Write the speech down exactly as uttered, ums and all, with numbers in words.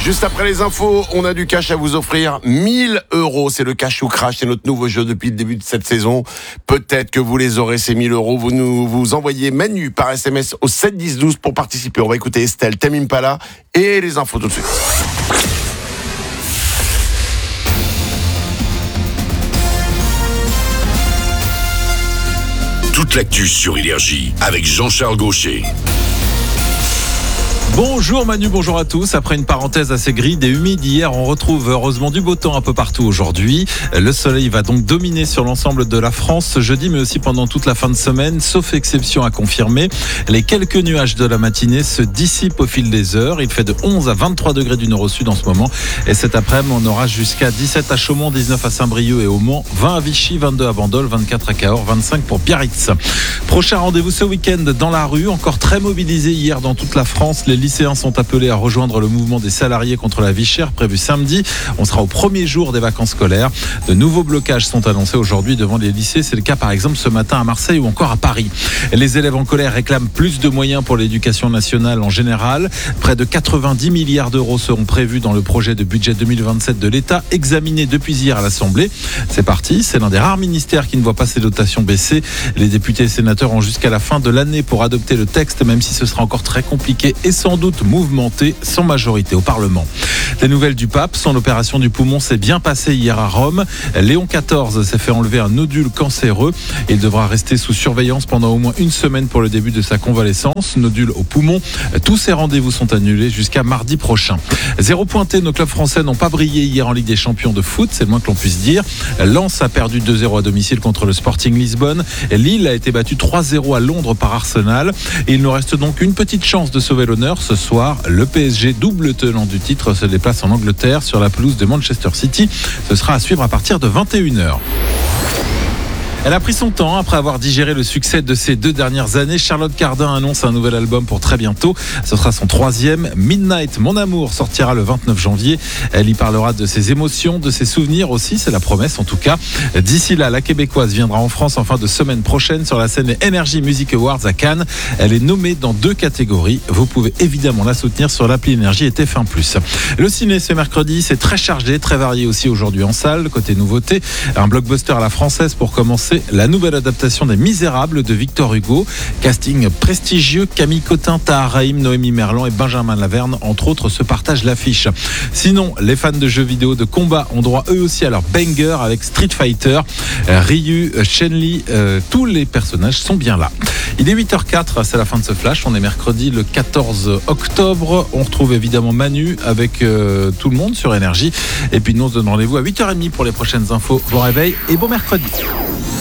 Juste après les infos, on a du cash à vous offrir. mille euros, c'est le Cash ou Crash, c'est notre nouveau jeu depuis le début de cette saison. Peut-être que vous les aurez, ces mille euros. Vous nous vous envoyez Manu par S M S au sept dix douze pour participer. On va écouter Estelle, Tame Impala et les infos tout de suite. Toute l'actu sur Énergie avec Jean-Charles Gaucher. Bonjour Manu, bonjour à tous. Après une parenthèse assez grise et humide hier, on retrouve heureusement du beau temps un peu partout aujourd'hui. Le soleil va donc dominer sur l'ensemble de la France ce jeudi, mais aussi pendant toute la fin de semaine, sauf exception à confirmer. Les quelques nuages de la matinée se dissipent au fil des heures. Il fait de onze à vingt-trois degrés du nord au sud en ce moment. Et cet après-midi, on aura jusqu'à dix-sept à Chaumont, dix-neuf à Saint-Brieuc et au Mans, vingt à Vichy, vingt-deux à Bandol, vingt-quatre à Cahors, vingt-cinq pour Biarritz. Prochain rendez-vous ce week-end dans la rue, encore très mobilisé hier dans toute la France. Les lycéens sont appelés à rejoindre le mouvement des salariés contre la vie chère prévu samedi. On sera au premier jour des vacances scolaires. De nouveaux blocages sont annoncés aujourd'hui devant les lycées. C'est le cas par exemple ce matin à Marseille ou encore à Paris. Les élèves en colère réclament plus de moyens pour l'éducation nationale en général. Près de quatre-vingt-dix milliards d'euros seront prévus dans le projet de budget deux mille vingt-sept de l'État, examiné depuis hier à l'Assemblée. C'est parti, c'est l'un des rares ministères qui ne voit pas ses dotations baisser. Les députés et sénateurs ont jusqu'à la fin de l'année pour adopter le texte, même si ce sera encore très compliqué et sans doute mouvementé, sans majorité au Parlement. Les nouvelles du pape, son opération du poumon s'est bien passée hier à Rome. Léon quatorze s'est fait enlever un nodule cancéreux. Il devra rester sous surveillance pendant au moins une semaine pour le début de sa convalescence. Nodule au poumon. Tous ses rendez-vous sont annulés jusqu'à mardi prochain. Zéro pointé, nos clubs français n'ont pas brillé hier en Ligue des Champions de foot, c'est le moins que l'on puisse dire. Lens a perdu deux zéro à domicile contre le Sporting Lisbonne. Lille a été battu trois zéro à Londres par Arsenal. Et il nous reste donc une petite chance de sauver l'honneur ce soir. Le P S G, double tenant du titre, se déplace en Angleterre sur la pelouse de Manchester City. Ce sera à suivre à partir de vingt et une heures. Elle a pris son temps après avoir digéré le succès de ces deux dernières années. Charlotte Cardin annonce un nouvel album pour très bientôt. Ce sera son troisième. Midnight, Mon Amour, sortira le vingt-neuf janvier. Elle y parlera de ses émotions, de ses souvenirs aussi. C'est la promesse en tout cas. D'ici là, la Québécoise viendra en France en fin de semaine prochaine sur la scène des Energy Music Awards à Cannes. Elle est nommée dans deux catégories. Vous pouvez évidemment la soutenir sur l'appli Énergie et T F un plus. Le ciné, c'est mercredi. C'est très chargé, très varié aussi aujourd'hui en salle. Côté nouveauté, un blockbuster à la française pour commencer. La nouvelle adaptation des Misérables de Victor Hugo. Casting prestigieux, Camille Cotin, Tahar Rahim, Noémie Merlan et Benjamin Laverne, entre autres, se partagent l'affiche. Sinon, les fans de jeux vidéo de combat ont droit eux aussi à leur banger avec Street Fighter, Ryu, Chun-Li, euh, tous les personnages sont bien là. Il est huit heures quatre, c'est la fin de ce flash. On est mercredi le quatorze octobre. On retrouve évidemment Manu avec euh, tout le monde sur Énergie. Et puis nous on se donne rendez-vous à huit heures trente pour les prochaines infos. Bon réveil et bon mercredi.